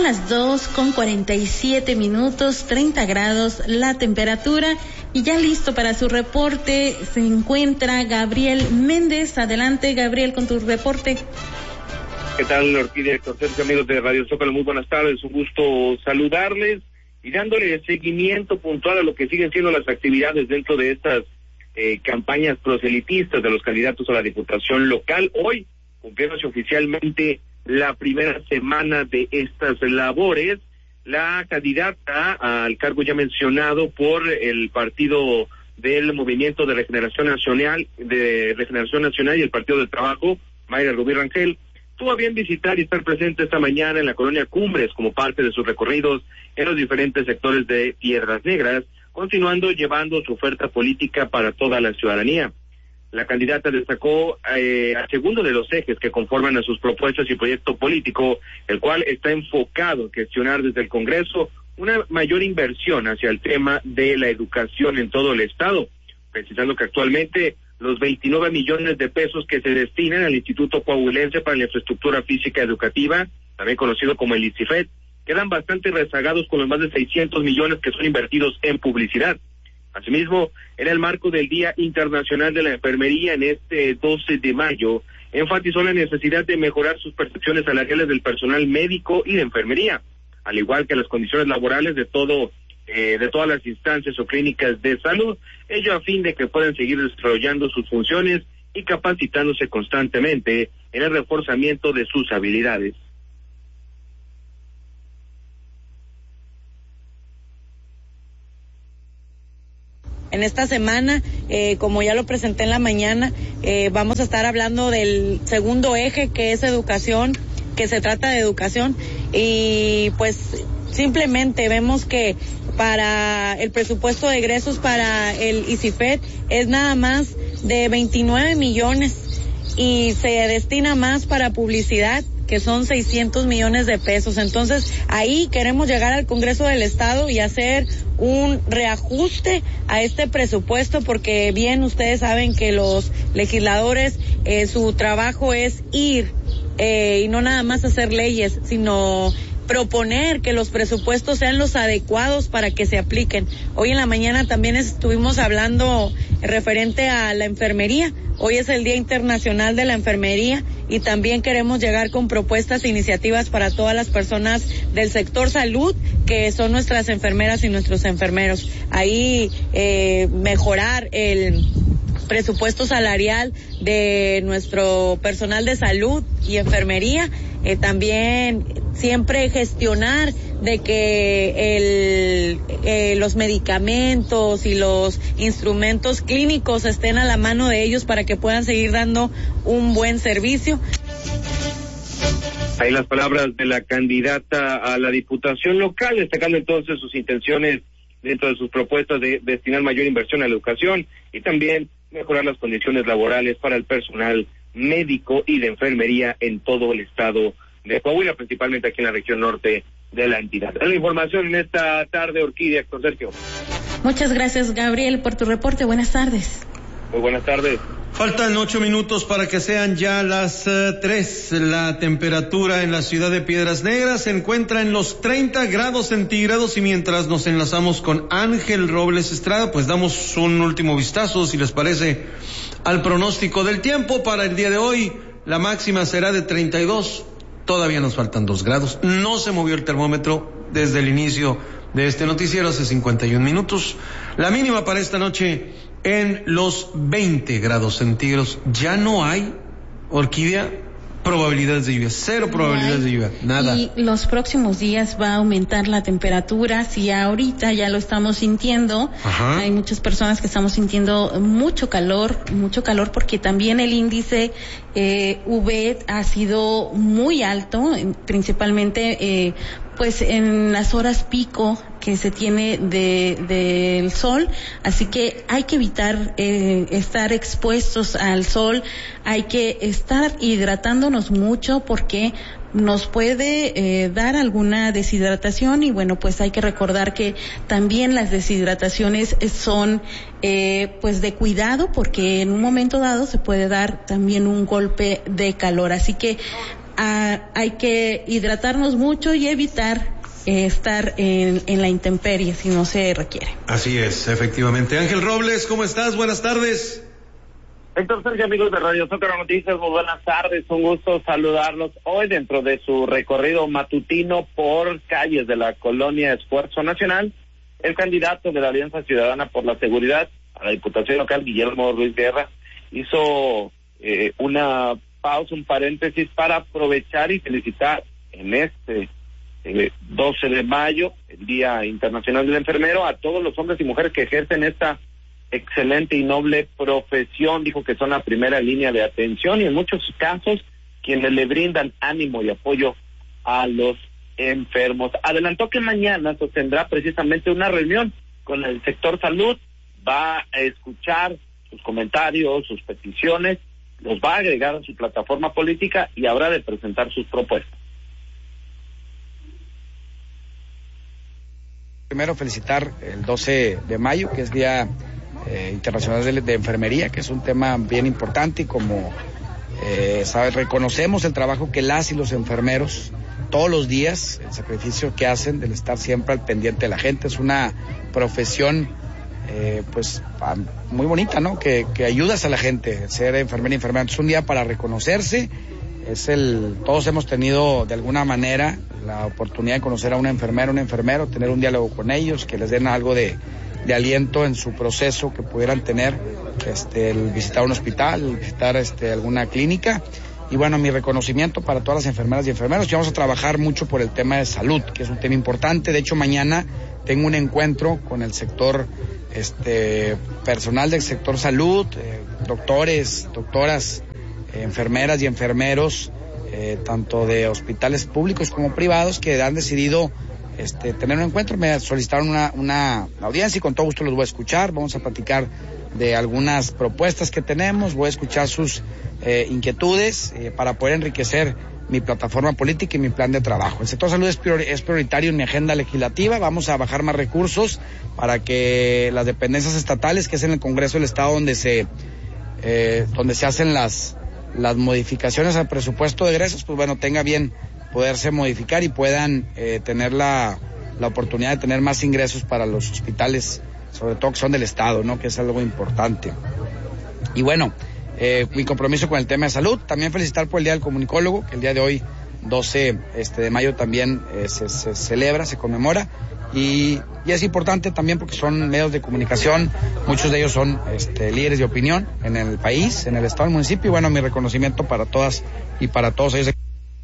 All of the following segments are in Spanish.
las 2:47, 30 grados la temperatura, y ya listo para su reporte se encuentra Gabriel Méndez. Adelante, Gabriel, con tu reporte. ¿Qué tal, Orquídea? Amigos de Radio Zócalo, muy buenas tardes, un gusto saludarles y dándole seguimiento puntual a lo que siguen siendo las actividades dentro de estas campañas proselitistas de los candidatos a la diputación local. Hoy cumpliéndose oficialmente la primera semana de estas labores, la candidata al cargo ya mencionado por el partido del Movimiento de Regeneración Nacional y el Partido del Trabajo, Mayra Rubí Rangel, tuvo a bien visitar y estar presente esta mañana en la colonia Cumbres como parte de sus recorridos en los diferentes sectores de Piedras Negras, continuando llevando su oferta política para toda la ciudadanía. La candidata destacó al segundo de los ejes que conforman a sus propuestas y proyecto político, el cual está enfocado en gestionar desde el Congreso una mayor inversión hacia el tema de la educación en todo el estado, precisando que actualmente los 29 millones de pesos que se destinan al Instituto Coahuilense para la Infraestructura Física Educativa, también conocido como el ICIFED, quedan bastante rezagados con los más de 600 millones que son invertidos en publicidad. Asimismo, en el marco del Día Internacional de la Enfermería en este 12 de mayo, enfatizó la necesidad de mejorar sus percepciones salariales del personal médico y de enfermería, al igual que las condiciones laborales de todas las instancias o clínicas de salud, ello a fin de que puedan seguir desarrollando sus funciones y capacitándose constantemente en el reforzamiento de sus habilidades. En esta semana, como ya lo presenté en la mañana, vamos a estar hablando del segundo eje, que es educación, que se trata de educación, y pues simplemente vemos que para el presupuesto de egresos para el ICIFED es nada más de 29 millones y se destina más para publicidad, que son 600 millones de pesos. Entonces, ahí queremos llegar al Congreso del Estado y hacer un reajuste a este presupuesto, porque bien ustedes saben que los legisladores, su trabajo es ir y no nada más hacer leyes, sino proponer que los presupuestos sean los adecuados para que se apliquen. Hoy en la mañana también estuvimos hablando referente a la enfermería. Hoy es el Día Internacional de la Enfermería y también queremos llegar con propuestas e iniciativas para todas las personas del sector salud, que son nuestras enfermeras y nuestros enfermeros. Ahí mejorar el presupuesto salarial de nuestro personal de salud y enfermería, también siempre gestionar de que los medicamentos y los instrumentos clínicos estén a la mano de ellos para que puedan seguir dando un buen servicio. Ahí las palabras de la candidata a la diputación local, destacando entonces sus intenciones dentro de sus propuestas de destinar mayor inversión a la educación y también mejorar las condiciones laborales para el personal médico y de enfermería en todo el estado de Coahuila, principalmente aquí en la región norte de la entidad. La información en esta tarde, Orquídea, con Sergio. Muchas gracias, Gabriel, por tu reporte. Buenas tardes. Muy buenas tardes. Faltan 8 minutos para que sean ya las 3. La temperatura en la ciudad de Piedras Negras se encuentra en los 30 grados centígrados, y mientras nos enlazamos con Ángel Robles Estrada, pues damos un último vistazo, si les parece, al pronóstico del tiempo para el día de hoy. La máxima será de 32. Todavía nos faltan 2 grados. No se movió el termómetro desde el inicio de este noticiero hace 51 minutos. La mínima para esta noche en los 20 grados centígrados. Ya no hay, Orquídea, probabilidades de lluvia. Cero probabilidades de lluvia. Nada. Y los próximos días va a aumentar la temperatura. Si ahorita ya lo estamos sintiendo, ajá, hay muchas personas que estamos sintiendo mucho calor porque también el índice UV ha sido muy alto, principalmente pues en las horas pico que se tiene del sol, así que hay que evitar estar expuestos al sol, hay que estar hidratándonos mucho porque nos puede dar alguna deshidratación, y bueno, pues hay que recordar que también las deshidrataciones son pues de cuidado, porque en un momento dado se puede dar también un golpe de calor, así que hay que hidratarnos mucho y evitar estar en la intemperie si no se requiere. Así es, efectivamente. Ángel Robles, ¿cómo estás? Buenas tardes. Héctor Sergio, amigos de Radio Zócalo Noticias, muy buenas tardes, un gusto saludarlos hoy dentro de su recorrido matutino por calles de la colonia Esfuerzo Nacional. El candidato de la Alianza Ciudadana por la Seguridad a la Diputación Local, Guillermo Ruiz Guerra, hizo una pausa, un paréntesis para aprovechar y felicitar en este 12 de mayo, el Día Internacional del Enfermero, a todos los hombres y mujeres que ejercen esta excelente y noble profesión. Dijo que son la primera línea de atención y en muchos casos quienes le brindan ánimo y apoyo a los enfermos. Adelantó que mañana sostendrá precisamente una reunión con el sector salud, va a escuchar sus comentarios, sus peticiones, los va a agregar a su plataforma política y habrá de presentar sus propuestas. Primero felicitar el 12 de mayo, que es Día Internacional de Enfermería, que es un tema bien importante y como reconocemos el trabajo que las y los enfermeros todos los días, el sacrificio que hacen del estar siempre al pendiente de la gente. Es una profesión muy bonita, ¿no? Que ayudas a la gente, ser enfermera y enfermera. Es un día para reconocerse. Todos hemos tenido de alguna manera la oportunidad de conocer a una enfermera, un enfermero, tener un diálogo con ellos, que les den algo de aliento en su proceso que pudieran tener, el visitar un hospital, el visitar alguna clínica. Y bueno, mi reconocimiento para todas las enfermeras y enfermeros. Y vamos a trabajar mucho por el tema de salud, que es un tema importante. De hecho, mañana tengo un encuentro con el sector personal del sector salud, doctores, doctoras, enfermeras y enfermeros, tanto de hospitales públicos como privados, que han decidido tener un encuentro. Me solicitaron una audiencia y con todo gusto los voy a escuchar. Vamos a platicar de algunas propuestas que tenemos, voy a escuchar sus inquietudes para poder enriquecer mi plataforma política y mi plan de trabajo. El sector salud es prioritario en mi agenda legislativa. Vamos a bajar más recursos para que las dependencias estatales, que es en el Congreso del Estado donde se hacen las modificaciones al presupuesto de egresos, pues bueno, tenga bien poderse modificar y puedan tener la oportunidad de tener más ingresos para los hospitales, sobre todo que son del Estado, ¿no? Que es algo importante. Y bueno, mi compromiso con el tema de salud, también felicitar por el Día del Comunicólogo, que el día de hoy, 12 de mayo, también se celebra, se conmemora, y es importante también porque son medios de comunicación, muchos de ellos son líderes de opinión en el país, en el Estado, en el municipio, y bueno, mi reconocimiento para todas y para todos ellos.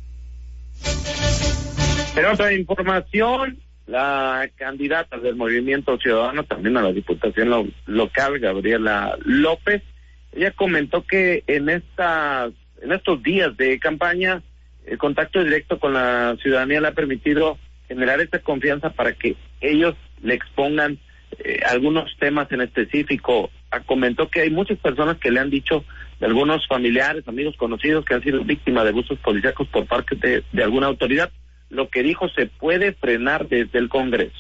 En otra información, la candidata del Movimiento Ciudadano también a la Diputación Local, Gabriela López, ella comentó que en estos días de campaña el contacto directo con la ciudadanía le ha permitido generar esta confianza para que ellos le expongan algunos temas en específico. Comentó que hay muchas personas que le han dicho de algunos familiares, amigos, conocidos que han sido víctimas de abusos policíacos por parte de alguna autoridad. Lo que dijo se puede frenar desde el Congreso.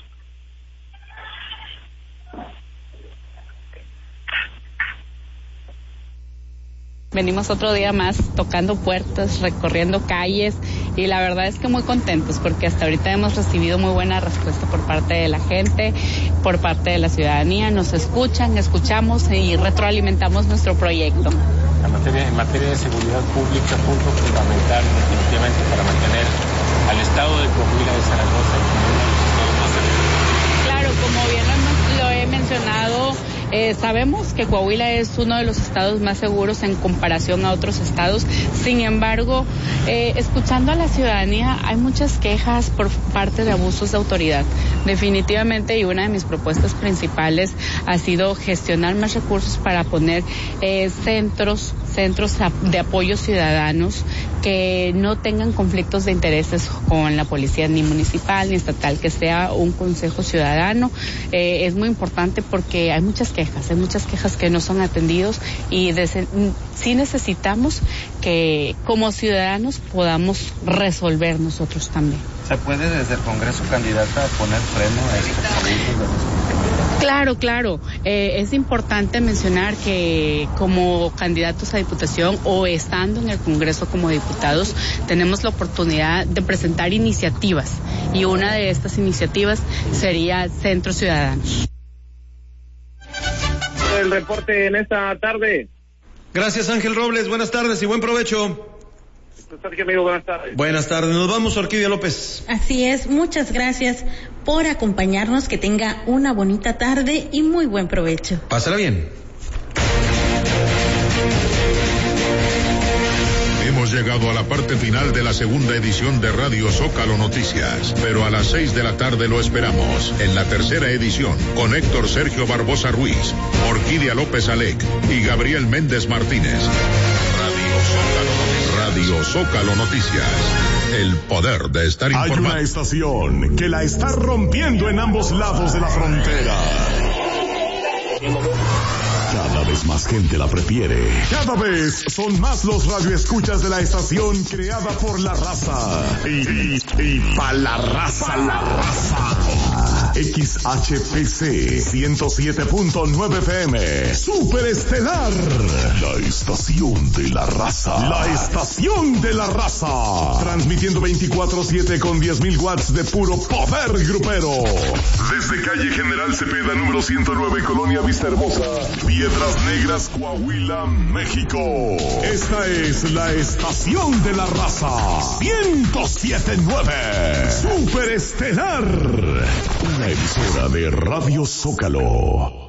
Venimos otro día más tocando puertas, recorriendo calles y la verdad es que muy contentos porque hasta ahorita hemos recibido muy buena respuesta por parte de la gente, por parte de la ciudadanía. Nos escuchan, escuchamos y retroalimentamos nuestro proyecto. En materia de seguridad pública, punto fundamental definitivamente para mantener al estado de Coahuila de Zaragoza como uno de los estados más seguros. Claro, como bien lo he mencionado, sabemos que Coahuila es uno de los estados más seguros en comparación a otros estados. Sin embargo, escuchando a la ciudadanía, hay muchas quejas por parte de abusos de autoridad. Definitivamente, y una de mis propuestas principales ha sido gestionar más recursos para poner centros de apoyo ciudadanos que no tengan conflictos de intereses con la policía ni municipal ni estatal, que sea un consejo ciudadano. Es muy importante porque hay muchas quejas que no son atendidos y sí necesitamos que como ciudadanos podamos resolver nosotros también. ¿Se puede desde el Congreso, candidata, poner freno a estos abusos de los funcionarios? Claro. Es importante mencionar que como candidatos a diputación o estando en el Congreso como diputados, tenemos la oportunidad de presentar iniciativas y una de estas iniciativas sería Centro Ciudadanos. El reporte en esta tarde. Gracias, Ángel Robles. Buenas tardes y buen provecho. Amigo, buenas tardes. Buenas tardes. Nos vamos, Orquídea López. Así es. Muchas gracias por acompañarnos. Que tenga una bonita tarde y muy buen provecho. Pásala bien. Hemos llegado a la parte final de la segunda edición de Radio Zócalo Noticias, pero a las 6 de la tarde lo esperamos en la tercera edición con Héctor Sergio Barbosa Ruiz, Orquídea López Alec y Gabriel Méndez Martínez. Radio Zócalo Noticias. El poder de estar informado. Hay una estación que la está rompiendo en ambos lados de la frontera. Cada vez más gente la prefiere. Cada vez son más los radioescuchas de la estación creada por la raza. Y pa' la raza. XHPC 107.9 FM. Super Estelar. La estación de la raza. La estación de la raza. Transmitiendo 24/7 con 10.000 watts de puro poder grupero. Desde calle General Cepeda, número 109, Colonia Vista Hermosa, Piedras Negras, Coahuila, México. Esta es la estación de la raza. 107.9. Super Estelar. Una emisora de Radio Zócalo.